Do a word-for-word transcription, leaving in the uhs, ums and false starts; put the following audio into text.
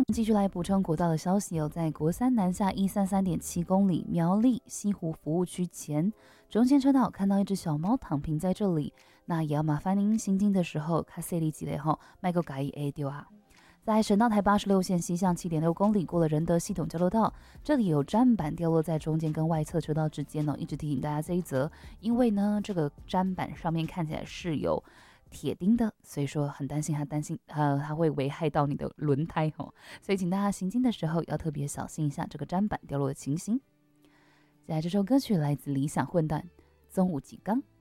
继续来补充国道的消息哦，在国三南下一三三点七公里苗栗西湖服务区前中线车道看到一只小猫躺平在这里，那也要麻烦您行进的时候卡塞利几类吼，麦个改 A 丢啊。在省道台八十六线西向七点六公里过了仁德系统交流道，这里有砧板掉落在中间跟外侧车道之间哦，一直提醒大家这一则，因为呢这个砧板上面看起来是有铁钉的，所以说很担心它担心呃它会危害到你的轮胎哦，所以请大家行进的时候要特别小心一下这个砧板掉落的情形。接下来这首歌曲来自理想混蛋宗武吉刚。